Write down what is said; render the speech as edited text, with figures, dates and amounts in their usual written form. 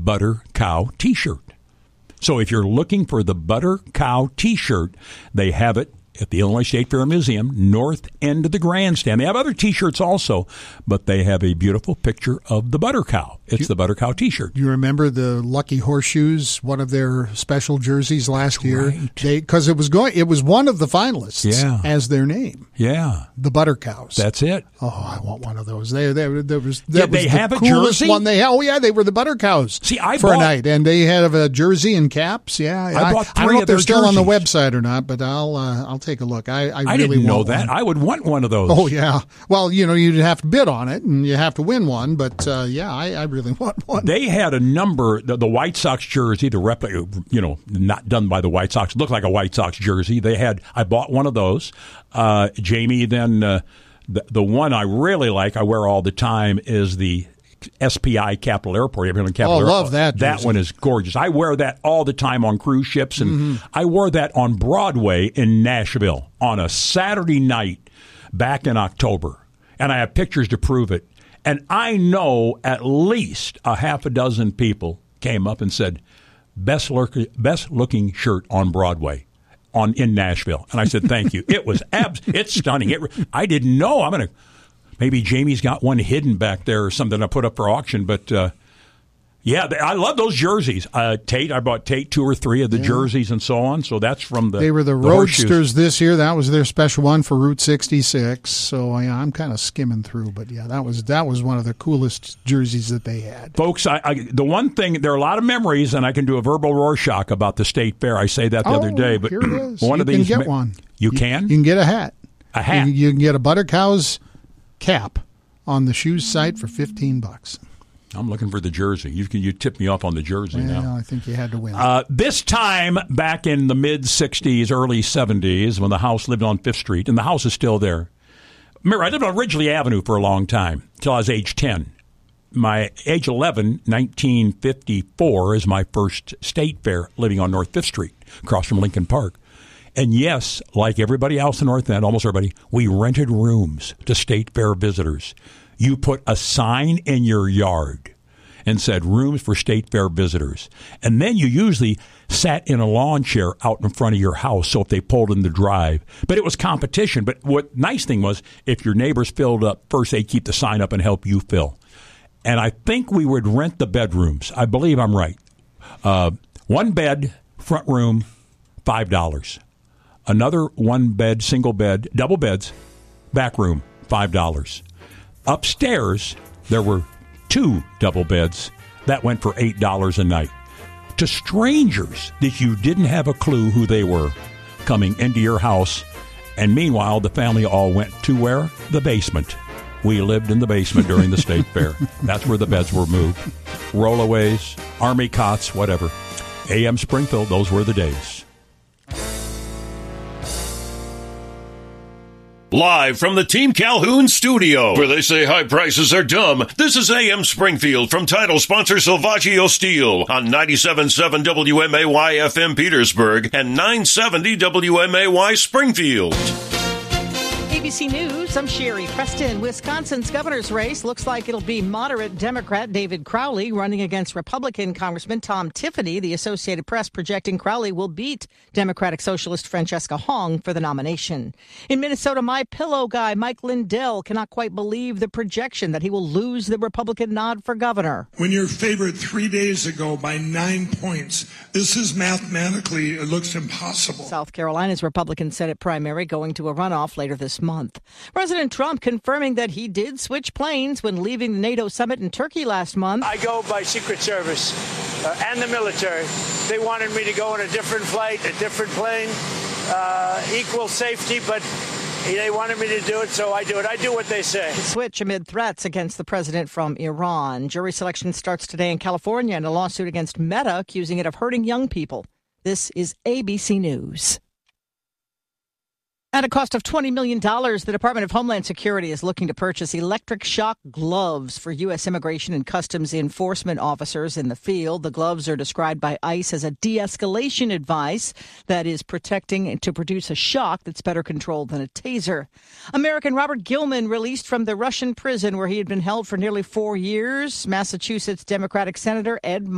Butter Cow T-shirt. So if you're looking for the Butter Cow T-shirt, they have it at the Illinois State Fair Museum, north end of the grandstand. They have other T-shirts also, but they have a beautiful picture of the Butter Cow. It's the Butter Cow T-shirt. Do you remember the Lucky Horseshoes, one of their special jerseys last year? Right. Because it was one of the finalists as their name. Yeah. The Butter Cows. That's it. Oh, I want one of those. They have a coolest jersey? one. They were the Butter Cows. See, a night, and they had a jersey and caps. Yeah, I bought 3 I don't know if they're still jerseys. on the website or not, but I'll take a look. I really didn't know want that. one. I would want one of those. Oh yeah. Well, you'd have to bid on it, and you have to win one. But I really want one. They had a number. The White Sox jersey, the replica, not done by the White Sox, looked like a White Sox jersey. I bought one of those. Jamie, then the one I really like, I wear all the time, is the SPI Capital Airport. Capital love that jersey. That one is gorgeous. I wear that all the time on cruise ships, and I wore that on Broadway in Nashville on a Saturday night back in October, and I have pictures to prove it. And I know at least a half a dozen people came up and said, best looking shirt on Broadway in Nashville. And I said, thank you. It was it's stunning. I didn't know. Maybe Jamie's got one hidden back there or something I put up for auction. But, I love those jerseys. Tate, I bought Tate 2 or 3 of the jerseys and so on. So that's from They were the Roadsters this year. That was their special one for Route 66. So I'm kind of skimming through. But, that was one of the coolest jerseys that they had. Folks, the one thing, there are a lot of memories, and I can do a verbal Rorschach about the State Fair. I say that the other day. But here it is. You can get one. You can? You can get a hat. A hat? You can get a Butter Cows cap on the shoes site for $15. I'm looking for the jersey. You tipped me off on the jersey now. I think you had to win. This time back in the mid-'60s, early '70s, when the house lived on 5th Street, and the house is still there. Remember, I lived on Ridgely Avenue for a long time, until I was age 10. My age 11, 1954, is my first State Fair living on North 5th Street, across from Lincoln Park. And yes, like everybody else in North End, almost everybody, we rented rooms to State Fair visitors. You put a sign in your yard and said rooms for State Fair visitors. And then you usually sat in a lawn chair out in front of your house, so if they pulled in the drive. But it was competition. But what nice thing was, if your neighbors filled up first, they'd keep the sign up and help you fill. And I think we would rent the bedrooms. I believe I'm right. 1 bed, front room, $5. Another 1 bed, single bed, double beds, back room, $5. Upstairs, there were 2 double beds. That went for $8 a night. To strangers that you didn't have a clue who they were coming into your house. And meanwhile, the family all went to where? The basement. We lived in the basement during the State Fair. That's where the beds were moved. Rollaways, army cots, whatever. AM Springfield, those were the days. Live from the Team Calhoun studio, where they say high prices are dumb, this is AM Springfield from title sponsor Silvaggio Steel on 97.7 WMAY FM Petersburg and 970 WMAY Springfield. ABC News, I'm Sherry Preston. Wisconsin's governor's race looks like it'll be moderate Democrat David Crowley running against Republican Congressman Tom Tiffany. The Associated Press projecting Crowley will beat Democratic Socialist Francesca Hong for the nomination. In Minnesota, My Pillow guy Mike Lindell cannot quite believe the projection that he will lose the Republican nod for governor. When you're favored 3 days ago by 9 points, this is mathematically, it looks impossible. South Carolina's Republican Senate primary going to a runoff later this month. President Trump confirming that he did switch planes when leaving the NATO summit in Turkey last month. I go by Secret Service and the military. They wanted me to go on a different flight, a different plane, equal safety, but they wanted me to do it, so I do it. I do what they say. The switch amid threats against the president from Iran. Jury selection starts today in California in a lawsuit against Meta, accusing it of hurting young people. This is ABC News. At a cost of $20 million, the Department of Homeland Security is looking to purchase electric shock gloves for U.S. Immigration and Customs Enforcement officers in the field. The gloves are described by ICE as a de-escalation device that is protecting to produce a shock that's better controlled than a taser. American Robert Gilman released from the Russian prison where he had been held for nearly 4 years. Massachusetts Democratic Senator Ed